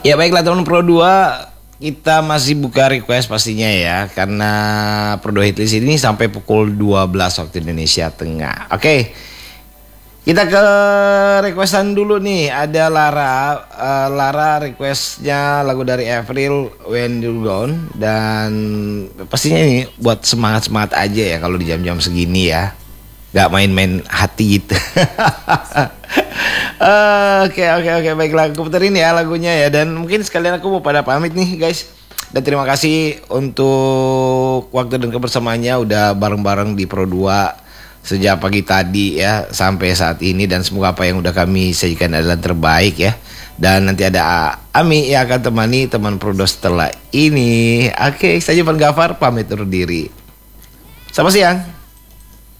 Ya baiklah teman Pro 2, kita masih buka request pastinya ya, karena Pro 2 Hitlist ini sampai pukul 12 waktu Indonesia Tengah. Oke, kita ke requestan dulu nih. Ada Lara requestnya lagu dari Avril, When You're Gone. Dan pastinya ini buat semangat-semangat aja ya kalau di jam-jam segini ya, gak main-main hati gitu. Oke, baiklah, aku puterin ya lagunya ya. Dan mungkin sekalian aku mau pada pamit nih guys. Dan terima kasih untuk waktu dan kebersamaannya, udah bareng-bareng di Pro 2 sejak pagi tadi ya sampai saat ini. Dan semoga apa yang udah kami sajikan adalah terbaik ya. Dan nanti ada Ami yang akan temani teman Pro 2 setelah ini. Oke, saya Van Gafar pamit undur diri. Selamat siang.